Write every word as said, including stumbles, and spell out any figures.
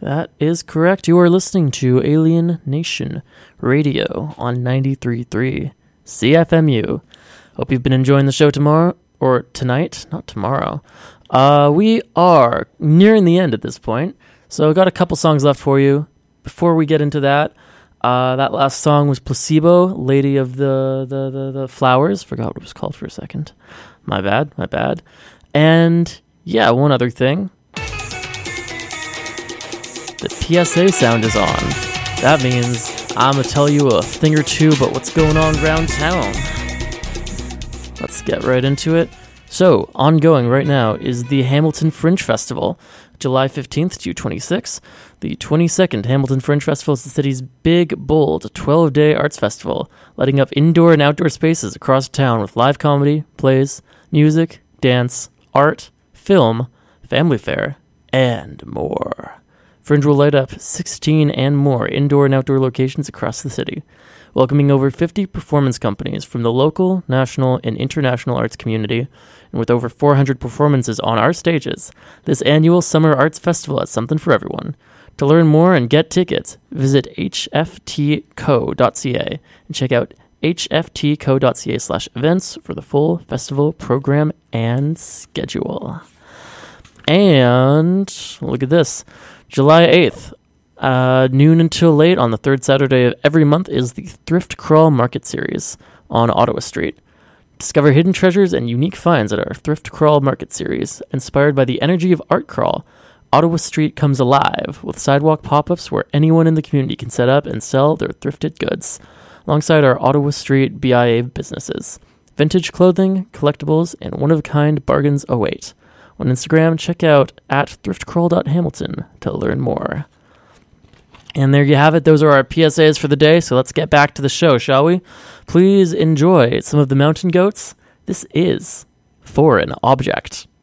That is correct. You are listening to Alien Nation Radio on ninety-three point three C F M U. Hope you've been enjoying the show tomorrow, or tonight, not tomorrow. Uh, we are nearing the end at this point, so I've got a couple songs left for you. Before we get into that, uh, that last song was Placebo, Lady of the, the, the, the Flowers. Forgot what it was called for a second. My bad, my bad. And yeah, one other thing. The P S A sound is on. That means I'm going to tell you a thing or two about what's going on around town. Let's get right into it. So, ongoing right now is the Hamilton Fringe Festival, July fifteenth to twenty-sixth. The twenty-second Hamilton Fringe Festival is the city's big, bold, twelve-day arts festival, lighting up indoor and outdoor spaces across town with live comedy, plays, music, dance, art, film, family fare, and more. Fringe will light up sixteen and more indoor and outdoor locations across the city, welcoming over fifty performance companies from the local, national, and international arts community. And with over four hundred performances on our stages, this annual Summer Arts Festival has something for everyone. To learn more and get tickets, visit h f t co dot c a and check out h f t co dot c a slash events for the full festival program and schedule. And look at this. July eighth, uh, noon until late on the third Saturday of every month is the Thrift Crawl Market Series on Ottawa Street. Discover hidden treasures and unique finds at our Thrift Crawl Market Series. Inspired by the energy of Art Crawl, Ottawa Street comes alive with sidewalk pop-ups where anyone in the community can set up and sell their thrifted goods, alongside our Ottawa Street B I A businesses. Vintage clothing, collectibles, and one-of-a-kind bargains await. On Instagram, check out at thrift crawl dot hamilton to learn more. And there you have it. Those are our P S As for the day, so let's get back to the show, shall we? Please enjoy some of the Mountain Goats. This is Foreign Object.